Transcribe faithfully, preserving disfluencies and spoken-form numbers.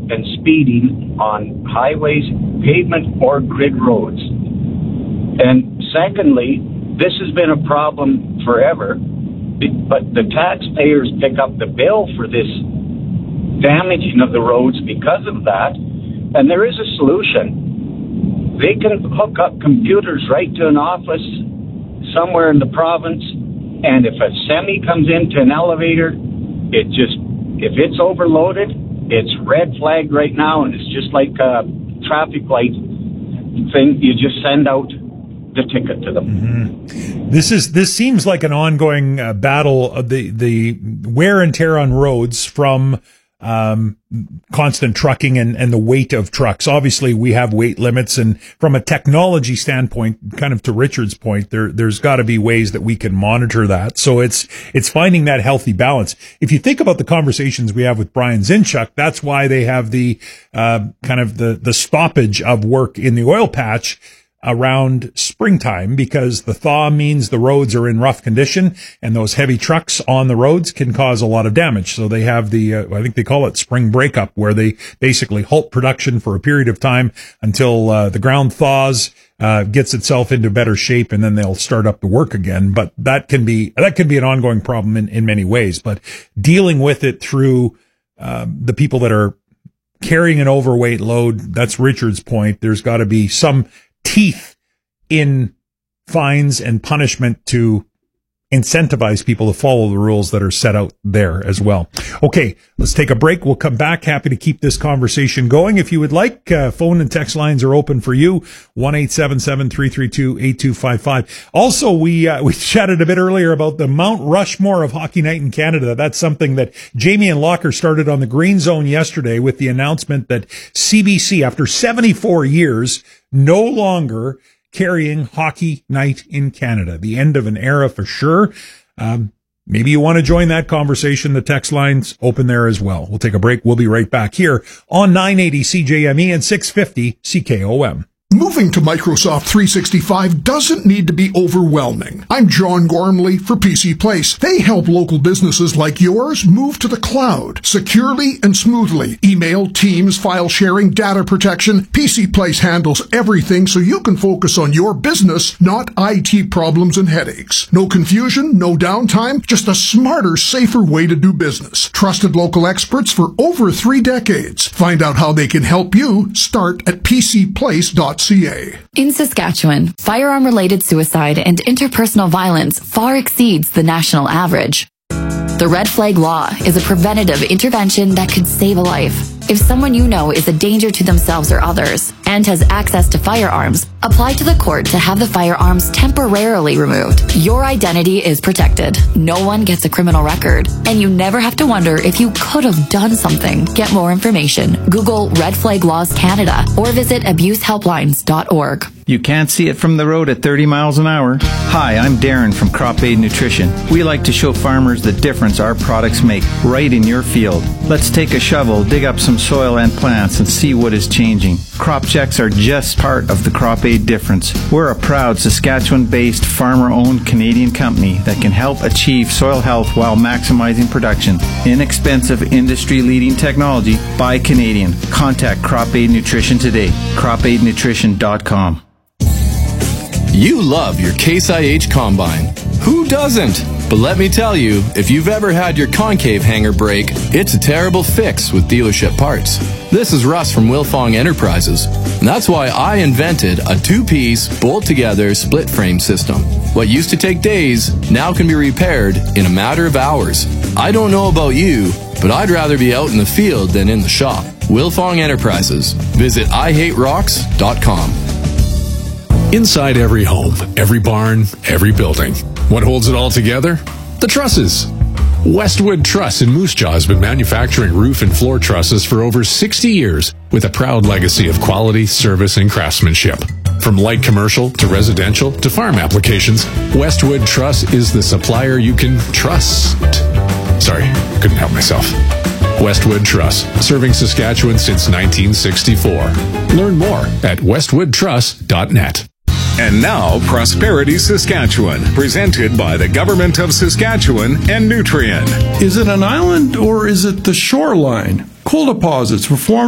and speeding on highways, pavement, or grid roads. And secondly, this has been a problem forever, but the taxpayers pick up the bill for this damaging of the roads because of that. And there is a solution. They can hook up computers right to an office somewhere in the province, and if a semi comes into an elevator, it just, if it's overloaded, it's red flagged right now, and it's just like a traffic light thing. You just send out the ticket to them. Mm-hmm. This is this seems like an ongoing uh, battle of the the wear and tear on roads from um constant trucking and and the weight of trucks. Obviously, we have weight limits, and from a technology standpoint, kind of to Richard's point, there there's got to be ways that we can monitor that. So it's it's finding that healthy balance. If you think about the conversations we have with Brian Zinchuk, that's why they have the uh kind of the the stoppage of work in the oil patch around springtime, because the thaw means the roads are in rough condition, and those heavy trucks on the roads can cause a lot of damage. So they have the, uh, I think they call it spring breakup, where they basically halt production for a period of time until uh, the ground thaws, uh, gets itself into better shape, and then they'll start up the work again. But that can be, that can be an ongoing problem in, in many ways, but dealing with it through, uh, the people that are carrying an overweight load, that's Richard's point. There's got to be some teeth in fines and punishment to incentivize people to follow the rules that are set out there as well. Okay, let's take a break. We'll come back. Happy to keep this conversation going. If you would like, uh, phone and text lines are open for you. one eight seven seven, three three two, eight two five five. Also, we, uh, we chatted a bit earlier about the Mount Rushmore of Hockey Night in Canada. That's something that Jamie and Locker started on the Green Zone yesterday with the announcement that C B C, after seventy-four years, no longer carrying Hockey Night in Canada. The end of an era for sure. Um, maybe you want to join that conversation. The text line's open there as well. We'll take a break. We'll be right back here on nine eighty C J M E and six fifty C K O M. Moving to Microsoft three sixty-five doesn't need to be overwhelming. I'm John Gormley for P C Place. They help local businesses like yours move to the cloud securely and smoothly. Email, Teams, file sharing, data protection. P C Place handles everything so you can focus on your business, not I T problems and headaches. No confusion, no downtime, just a smarter, safer way to do business. Trusted local experts for over three decades. Find out how they can help you. Start at p c place dot c a. In Saskatchewan, firearm-related suicide and interpersonal violence far exceeds the national average. The Red Flag Law is a preventative intervention that could save a life. If someone you know is a danger to themselves or others and has access to firearms, apply to the court to have the firearms temporarily removed. Your identity is protected. No one gets a criminal record, and you never have to wonder if you could have done something. Get more information. Google Red Flag Laws Canada or visit abuse helplines dot org. You can't see it from the road at thirty miles an hour. Hi, I'm Darren from Crop Aid Nutrition. We like to show farmers the difference our products make right in your field. Let's take a shovel, dig up some soil and plants, and see what is changing. Crop checks are just part of the Crop Aid difference. We're a proud Saskatchewan-based, farmer-owned Canadian company that can help achieve soil health while maximizing production. Inexpensive, industry-leading technology by Canadian. Contact Crop Aid Nutrition today. crop aid nutrition dot com. You love your Case I H Combine. Who doesn't? But let me tell you, if you've ever had your concave hanger break, it's a terrible fix with dealership parts. This is Russ from Wilfong Enterprises, and that's why I invented a two-piece, bolt-together, split-frame system. What used to take days now can be repaired in a matter of hours. I don't know about you, but I'd rather be out in the field than in the shop. Wilfong Enterprises. Visit i hate rocks dot com. Inside every home, every barn, every building. What holds it all together? The trusses. Westwood Truss in Moose Jaw has been manufacturing roof and floor trusses for over sixty years with a proud legacy of quality, service, and craftsmanship. From light commercial to residential to farm applications, Westwood Truss is the supplier you can trust. Sorry, couldn't help myself. Westwood Truss, serving Saskatchewan since nineteen sixty-four. Learn more at westwood truss dot net. And now, Prosperity Saskatchewan, presented by the Government of Saskatchewan and Nutrien. Is it an island or is it the shoreline? Coal deposits were formed